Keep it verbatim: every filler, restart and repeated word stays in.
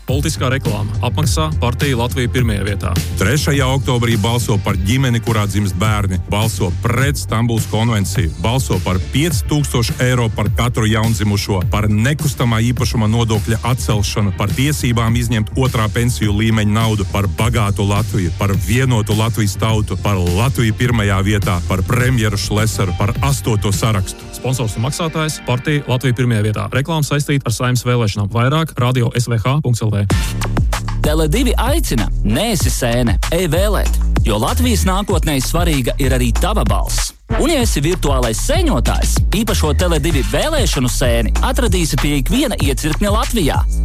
Politiskā reklāma. Apmaksā partija Latvija pirmajā vietā. trešajā oktobrī balso par ģimeni, kurā dzimst bērni. Balso pret Stambulas konvenciju. Balso par pieci tūkstoši eiro par katru jaundzimušo. Par nekustamā īpašuma nodokļa atcelšanu. Par tiesībām izņemt otrā pensiju līmeņa naudu. Par bagātu Latviju. Par vienotu Latvijas tautu. Par Latviju pirmajā vietā. Par premjeru Šlesaru. Par astoto sarakstu. Sponsors un maksātājs partija Latvija pirmajā vietā. Reklāma saistīta ar Saeimas vēlēšanām. Vairāk radio s v h punkts l v. Tele divi aicina, neesi sēne, ej vēlēt, jo Latvijas nākotnē svarīga ir arī tava balss. Un ja esi virtuālais sēņotājs, īpašo Tele divi vēlēšanu sēni atradīsi pie ikviena iecirkņa Latvijā.